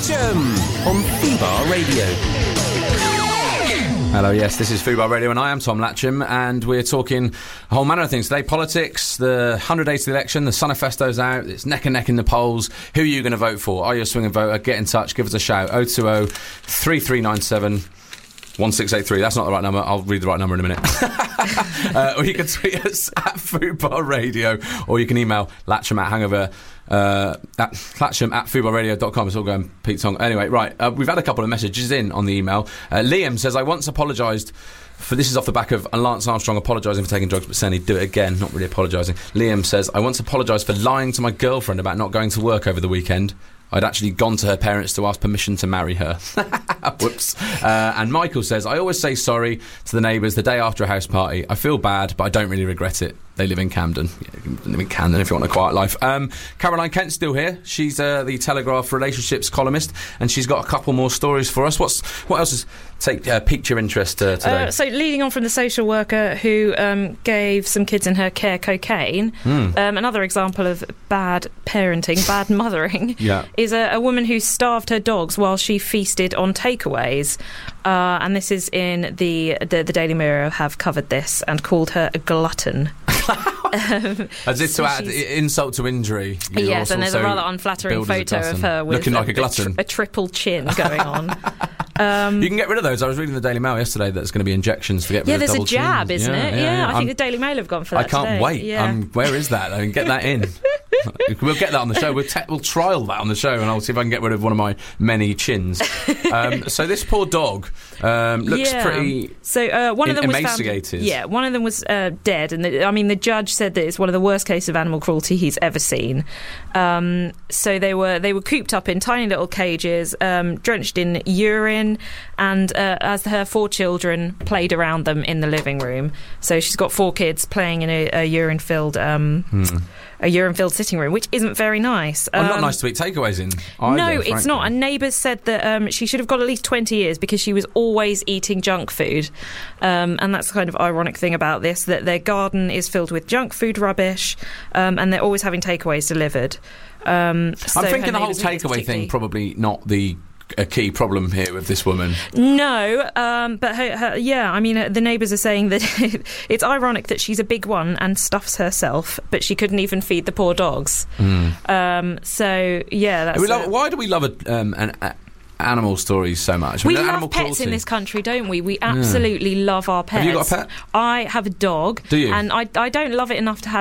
Latcham on Fubar Radio. Hello, yes, this is Fubar Radio and I am Tom Latcham, and we're talking a whole manner of things today. Politics, the 100 days to the election, the Sunifesto's out, it's neck and neck in the polls. Who are you going to vote for? Are you a swinging voter? Get in touch, give us a shout. 020 3397 1683. That's not the right number. I'll read the right number in a minute. Or you can tweet us at Fubar Radio, or you can email Latcham at fubarradio.com. It's all going Pete Tong. Anyway, right, we've had a couple of messages in on the email. Liam says, I once apologised for, this is off the back of Lance Armstrong apologising for taking drugs but saying he'd do it again, not really apologising. Liam says, I once apologised for lying to my girlfriend about not going to work over the weekend. I'd actually gone to her parents to ask permission to marry her. Whoops. And Michael says, I always say sorry to the neighbours the day after a house party. I feel bad, but I don't really regret it. They live in Camden. Yeah, you can live in Camden if you want a quiet life. Caroline Kent's still here. She's the Telegraph relationships columnist, and she's got a couple more stories for us. What else has piqued your interest today? So leading on from the social worker who gave some kids in her care cocaine, another example of bad parenting, bad mothering, is a woman who starved her dogs while she feasted on takeaways. And this is in the Daily Mirror have covered this and called her a glutton. As if to add insult to injury. Yes, and there's a rather unflattering photo of her with looking like a glutton, a triple chin going on. You can get rid of those. I was reading the Daily Mail yesterday that there's going to be injections to get rid of double chins. Yeah, there's a jab, isn't it? Yeah, I think the Daily Mail have gone for that. I can't today. wait. Yeah. Where is that? I can get that in. We'll get that on the show. We'll trial that on the show, and I'll see if I can get rid of one of my many chins. So this poor dog looks pretty one of them emaciated. Was found, one of them was dead, and the judge said that it's one of the worst cases of animal cruelty he's ever seen. So they were cooped up in tiny little cages, drenched in urine, and as her 4 children played around them in the living room. So she's got 4 kids playing in a urine-filled sitting room, which isn't very nice. Not nice to eat takeaways in either, no, frankly. It's not. And neighbours said that she should have got at least 20 years because she was always eating junk food. And that's the kind of ironic thing about this, that their garden is filled with junk food rubbish, and they're always having takeaways delivered. I'm thinking the whole takeaway thing probably not a key problem here with this woman. No, but the neighbours are saying that it's ironic that she's a big one and stuffs herself, but she couldn't even feed the poor dogs. That's... why do we love animal stories so much? We love pets in this country, don't we? We absolutely love our pets. Have you got a pet? I have a dog. Do you? And I don't love it enough to have